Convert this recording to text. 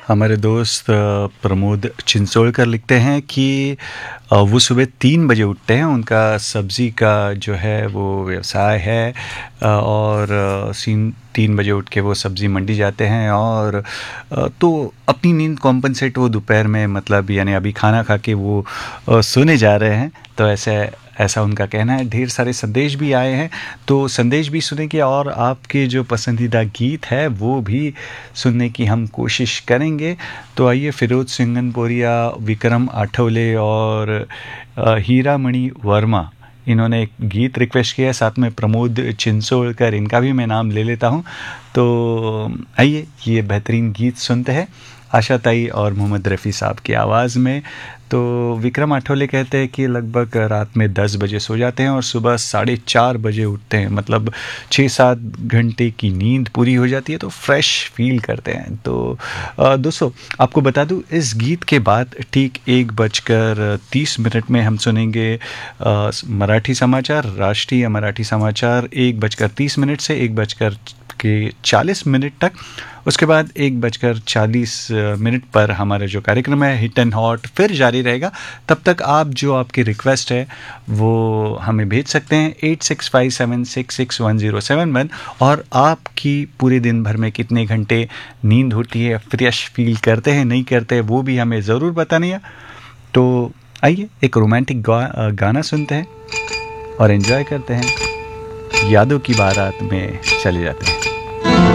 हमारे दोस्त प्रमोद चिंचोलकर लिखते हैं कि वो सुबह 3 बजे उठते हैं। उनका सब्ज़ी का जो है वो व्यवसाय है और 3 बजे उठ के वो सब्ज़ी मंडी जाते हैं और तो अपनी नींद कॉम्पनसेट वो दोपहर में मतलब यानी अभी खाना खा के वो सोने जा रहे हैं। तो ऐसा उनका कहना है। ढेर सारे संदेश भी आए हैं, तो संदेश भी सुनेंगे और आपके जो पसंदीदा गीत है वो भी सुनने की हम कोशिश करेंगे। तो आइए, फिरोज सिंगनपुरिया, विक्रम आठवले और हीरामणि वर्मा, इन्होंने एक गीत रिक्वेस्ट किया है, साथ में प्रमोद चिंचोलकर, इनका भी मैं नाम ले लेता हूँ। तो आइए ये बेहतरीन गीत सुनते हैं आशा ताई और मोहम्मद रफ़ी साहब की आवाज़ में। तो विक्रम आठवले कहते हैं कि लगभग रात में 10 बजे सो जाते हैं और सुबह 4:30 बजे उठते हैं, मतलब 6-7 घंटे की नींद पूरी हो जाती है तो फ्रेश फील करते हैं। तो दोस्तों, आपको बता दूं, इस गीत के बाद ठीक 1:30 में हम सुनेंगे मराठी समाचार, राष्ट्रीय मराठी समाचार 1:30 से 1:40 तक। उसके बाद 1:40 पर हमारा जो कार्यक्रम है हिट एंड हॉट फिर जारी रहेगा। तब तक आप जो आपकी रिक्वेस्ट है वो हमें भेज सकते हैं 8657661071। और आपकी पूरे दिन भर में कितने घंटे नींद होती है, फ्रेश फील करते हैं नहीं करते, वो भी हमें ज़रूर बतानी है। तो आइए एक रोमांटिक गाना सुनते हैं और एंजॉय करते हैं। यादों की बारात में चले जाते हैं।